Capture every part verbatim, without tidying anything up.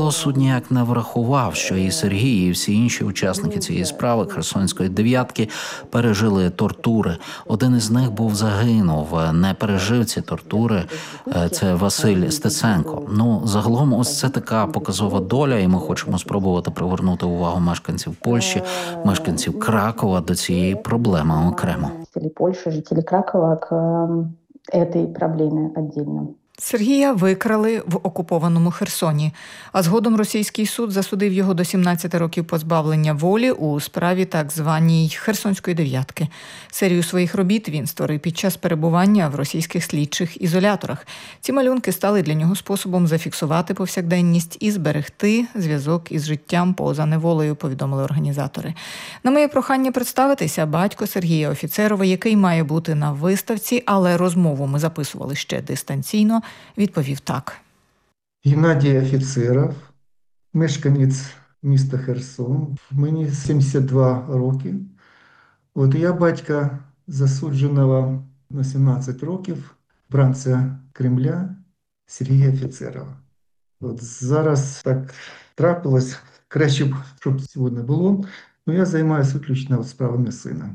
Ніхто суд ніяк не врахував, що і Сергій, і всі інші учасники цієї справи Херсонської дев'ятки пережили тортури. Один із них був загинув, не пережив ці тортури. Це Василь Стеценко. Ну, загалом ось це така показова доля, і ми хочемо спробувати привернути увагу мешканців Польщі, мешканців Кракова до цієї проблеми окремо. Польщі, жителі Кракова к цій проблемі окремо. Сергія викрали в окупованому Херсоні, а згодом російський суд засудив його до сімнадцяти років позбавлення волі у справі так званій Херсонської дев'ятки. Серію своїх робіт він створив під час перебування в російських слідчих ізоляторах. Ці малюнки стали для нього способом зафіксувати повсякденність і зберегти зв'язок із життям поза неволею, повідомили організатори. На моє прохання представитися батько Сергія Офіцерова, який має бути на виставці, але розмову ми записували ще дистанційно, відповів так. Геннадій Офіцеров, мешканець міста Херсон. Мені сімдесят два роки. От я батька засудженого на сімнадцять років бранця Кремля Сергія Офіцерова. От зараз так трапилось, краще б, щоб цього не було, але я займаюся виключно справами сина.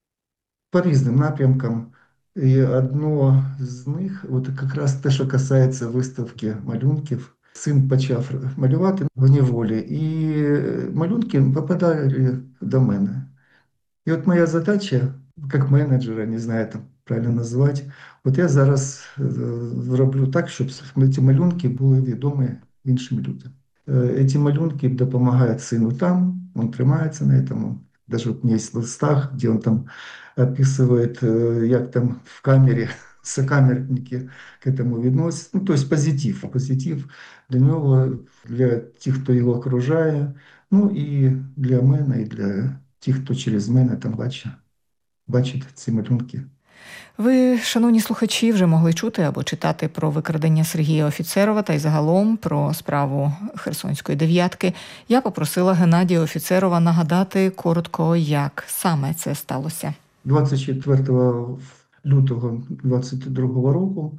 По різним напрямкам. І одно з них, от якраз те, що касається виставки малюнків, син почав малювати в неволі, і малюнки попадали до мене. І от моя задача, як менеджера, не знаю, як правильно назвати, от я зараз роблю так, щоб ці малюнки були відомі іншим людям. Ці малюнки допомагають сину там, він тримається на цьому. Даже вот у меня есть в листах, где он там описывает, как там в камере сокамерники к этому відносяться. Ну, то есть позитив. Позитив для нього, для тих, хто його окружає, ну і для мене, і для тих, хто через мене там бачить, бачить ці малюнки. Ви, шановні слухачі, вже могли чути або читати про викрадення Сергія Офіцерова та й загалом про справу Херсонської дев'ятки. Я попросила Геннадія Офіцерова нагадати коротко, як саме це сталося. двадцять четвертого лютого двадцять другого року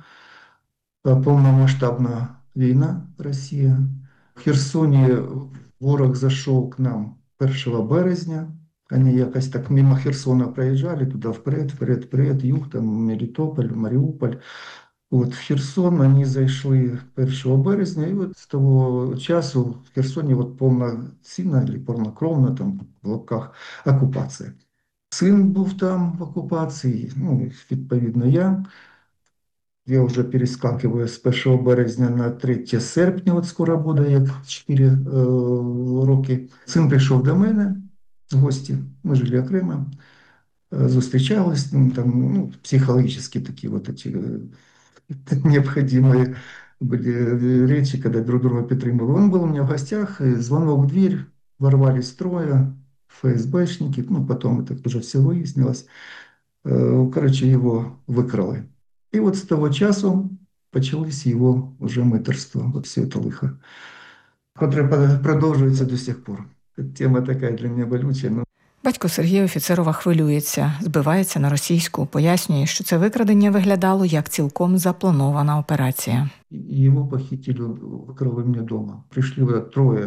повномасштабна війна Росія. В Херсоні ворог зайшов к нам першого березня. Они якось так мимо Херсона проезжали, туда вперед, вперед, вперед, юг, там Мелітополь, Маріуполь. От в Херсон вони зайшли першого березня, і от з того часу в Херсоні от повноцінна, або повнокровна, там в лапках, окупація. Син був там в окупації, ну, відповідно я. Я вже перескакиваю з першого березня на третє серпня, от скоро буде, як чотири е, роки. Син прийшов до мене в гості, ми жили окремо, зустрічались, ну, там, ну, психологически такие вот эти необходимые были речи, когда друг друга підтримували. Он был у меня в гостях, и звонок в дверь, ворвались трое, ФСБшники, ну, потом это уже все выяснилось. Короче, его выкрали. И вот с того часу почалось его уже мыторство, вот все это лихо, которое продовжується до сих пор. Тема така для мене болюча. Но... Батько Сергія Офіцерова хвилюється, збивається на російську, пояснює, що це викрадення виглядало як цілком запланована операція. Його похитили, викрали мене вдома. Прийшли троє.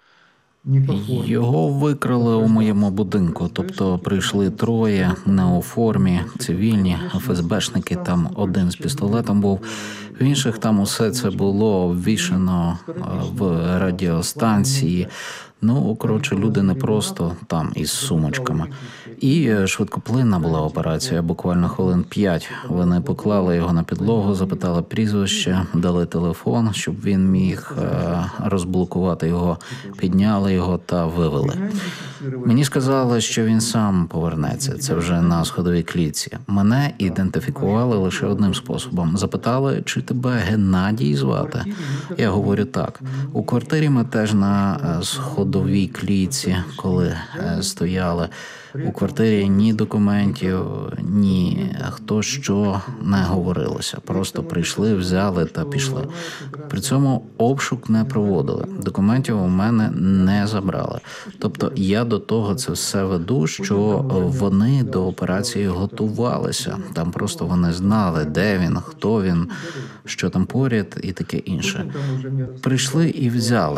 Його викрали у моєму будинку, тобто прийшли троє, не у формі, цивільні, ФСБшники, там один з пістолетом був, в інших там усе це було обвішано в радіостанції. Ну, коротше, люди не просто там із сумочками. І швидкоплинна була операція, буквально хвилин п'ять. Вони поклали його на підлогу, запитали прізвище, дали телефон, щоб він міг розблокувати його, підняли його та вивели. Мені сказали, що він сам повернеться, це вже на сходовій клітці. Мене ідентифікували лише одним способом. Запитали, чи тебе Геннадій звати? Я говорю так. У квартирі ми теж на сходовій клітці, коли стояли. У квартирі ні документів, ні хто що не говорилося. Просто прийшли, взяли та пішли. При цьому обшук не проводили. Документів у мене не забрали. Тобто я до того це все веду, що вони до операції готувалися. Там просто вони знали, де він, хто він, що там поряд і таке інше. Прийшли і взяли.